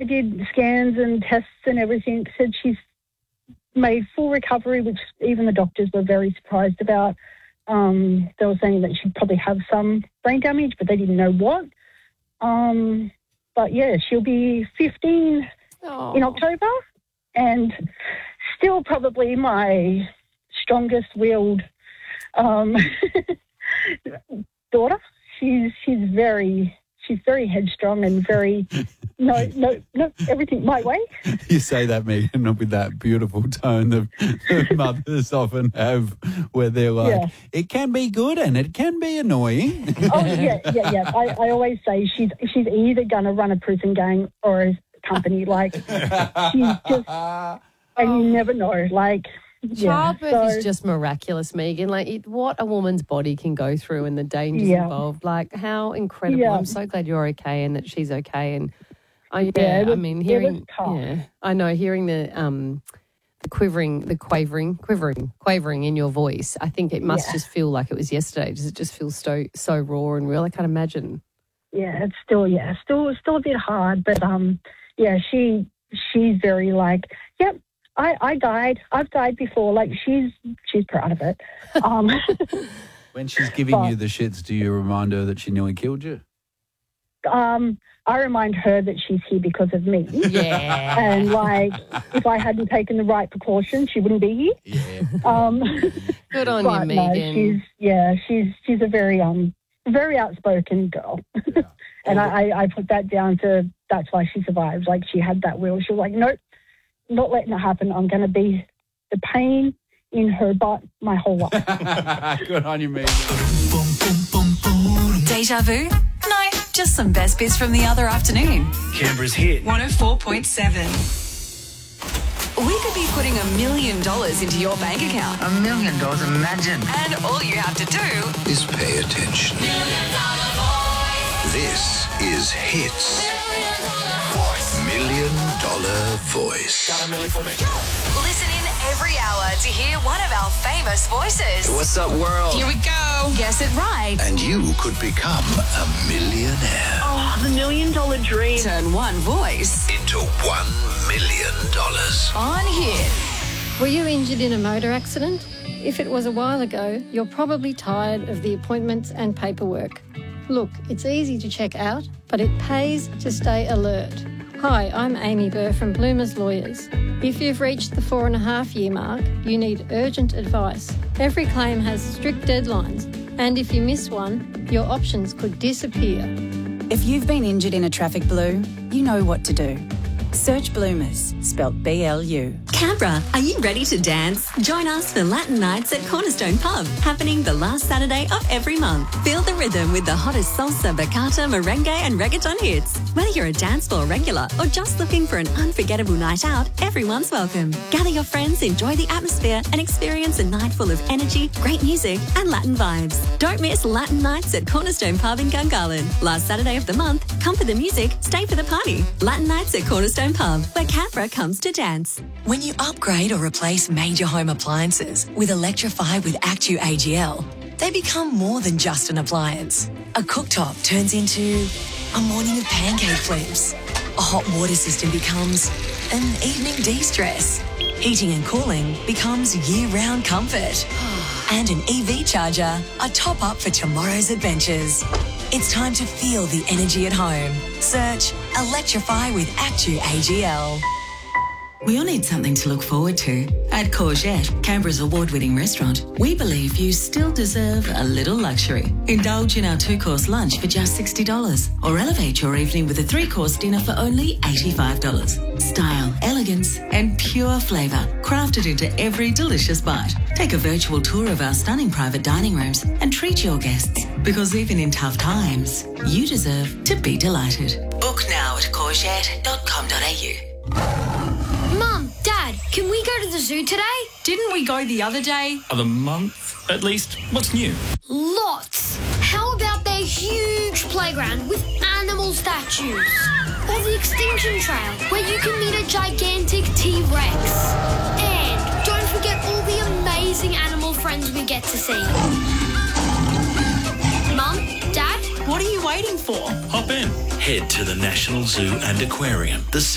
did scans and tests and everything, said she's made full recovery, which even the doctors were very surprised about. They were saying that she'd probably have some brain damage, but they didn't know what. But, yeah, she'll be 15 in October, and still probably my strongest-willed daughter. She's very headstrong and very no, everything my way. You say that, Megan, with that beautiful tone that mothers often have, where they're like, it can be good and it can be annoying. Oh yeah. I always say she's either gonna run a prison gang or a company. Like she's just, and you never know. Like. Childbirth is just miraculous, Megan. Like what a woman's body can go through and the dangers involved. Like how incredible. I'm so glad you're okay and that she's okay. And I mean, hearing the quavering in your voice, I think it must just feel like it was yesterday. Does it just feel so raw and real? I can't imagine. Yeah, it's still a bit hard, but she's very like, yep. I died. I've died before. Like she's proud of it. When she's giving you the shits, do you remind her that she nearly killed you? I remind her that she's here because of me. Yeah. And like, if I hadn't taken the right precautions, she wouldn't be here. Yeah. Good on you, Megan. No, she's a very outspoken girl. Yeah. And I put that down to that's why she survived. Like she had that will. She was like, nope. Not letting it happen. I'm going to be the pain in her butt my whole life. Good on you, Megan. Deja vu? No, just some best bits from the other afternoon. Canberra's hit 104.7. We could be putting $1 million into your bank account. $1 million, imagine. And all you have to do is pay attention. This is Hits. $1 Million Voice. Listen in every hour to hear one of our famous voices. What's up, world? Here we go. Guess it right. And you could become a millionaire. Oh, the $1 million dream. Turn one voice into $1 million. on Hit. Were you injured in a motor accident? If it was a while ago, you're probably tired of the appointments and paperwork. Look, it's easy to check out, but it pays to stay alert. Hi, I'm Amy Burr from Bloomers Lawyers. If you've reached the 4.5-year mark, you need urgent advice. Every claim has strict deadlines, and if you miss one, your options could disappear. If you've been injured in a traffic blue, you know what to do. Search Bloomers, spelt B-L-U. Canberra, are you ready to dance? Join us for Latin Nights at Cornerstone Pub, happening the last Saturday of every month. Feel the rhythm with the hottest salsa, bachata, merengue and reggaeton hits. Whether you're a dance floor regular or just looking for an unforgettable night out, everyone's welcome. Gather your friends, enjoy the atmosphere and experience a night full of energy, great music and Latin vibes. Don't miss Latin Nights at Cornerstone Pub in Gungahlin. Last Saturday of the month, come for the music, stay for the party. Latin Nights at Cornerstone Pub, where Canberra comes to dance. When you upgrade or replace major home appliances with Electrify with Actu AGL, they become more than just an appliance. A cooktop turns into a morning of pancake flips. A hot water system becomes an evening de-stress. Heating and cooling becomes year-round comfort. And an EV charger, a top-up for tomorrow's adventures. It's time to feel the energy at home. Search Electrify with Actu AGL. We all need something to look forward to. At Courgette, Canberra's award-winning restaurant, we believe you still deserve a little luxury. Indulge in our 2-course lunch for just $60 or elevate your evening with a 3-course dinner for only $85. Style, elegance and pure flavour crafted into every delicious bite. Take a virtual tour of our stunning private dining rooms and treat your guests, because even in tough times, you deserve to be delighted. Book now at courgette.com.au. Mum, Dad, can we go to the zoo today? Didn't we go the other day? Of the month, at least. What's new? Lots. How about their huge playground with animal statues? Or the Extinction Trail, where you can meet a gigantic T-Rex. And don't forget all the amazing animal friends we get to see. Mum, Dad? What are you waiting for? Hop in. Head to the National Zoo and Aquarium. The